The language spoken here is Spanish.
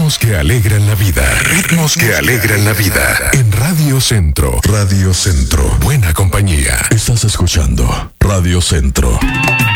Ritmos que alegran la vida. Ritmos que alegran la vida. En Radio Centro. Radio Centro. Buena compañía. Estás escuchando Radio Centro.